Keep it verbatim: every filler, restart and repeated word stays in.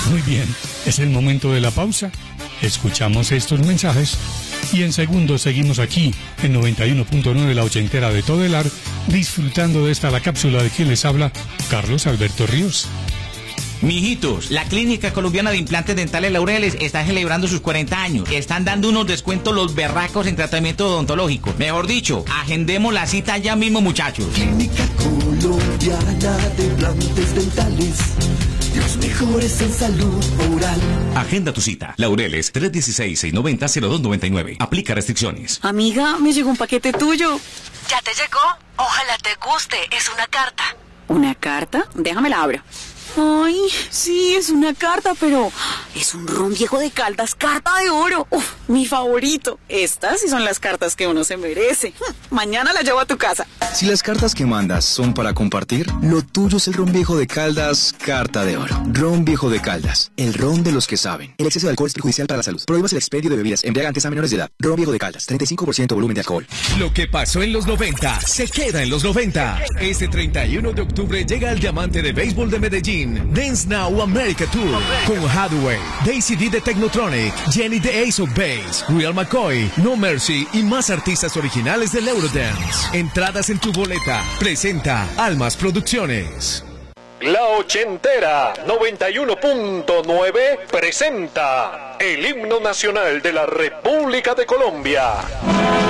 Muy bien, es el momento de la pausa. Escuchamos estos mensajes y en segundos seguimos aquí en noventa y uno punto nueve La Ochentera de Todelar, disfrutando de esta la cápsula de quien les habla, Carlos Alberto Ríos. Mijitos, la Clínica Colombiana de Implantes Dentales Laureles está celebrando sus cuarenta años. Están dando unos descuentos los berracos en tratamiento odontológico. Mejor dicho, agendemos la cita ya mismo, muchachos. Clínica Colombiana de Implantes Dentales, los mejores en salud oral. Agenda tu cita. Laureles, tres uno seis, seis nueve cero, cero dos nueve nueve. Aplica restricciones. Amiga, me llegó un paquete tuyo. ¿Ya te llegó? Ojalá te guste. Es una carta. ¿Una carta? Déjame la abro. Ay, sí, es una carta, pero es un ron viejo de Caldas, carta de oro. Uf, mi favorito. Estas sí son las cartas que uno se merece. Mañana la llevo a tu casa. Si las cartas que mandas son para compartir, lo tuyo es el ron viejo de Caldas, carta de oro. Ron viejo de Caldas, el ron de los que saben. El exceso de alcohol es perjudicial para la salud. Prohíbas el expendio de bebidas embriagantes a menores de edad. Ron viejo de Caldas, treinta y cinco por ciento volumen de alcohol. Lo que pasó en los noventa, se queda en los noventa. Este treinta y uno de octubre llega el diamante de béisbol de Medellín, Dance Now America Tour, con Hathaway, Daisy D de Technotronic, Jenny de Ace of Base, Real McCoy, No Mercy y más artistas originales del Eurodance. Entradas en tu boleta. Presenta Almas Producciones. La Ochentera noventa y uno punto nueve presenta el himno nacional de la República de Colombia.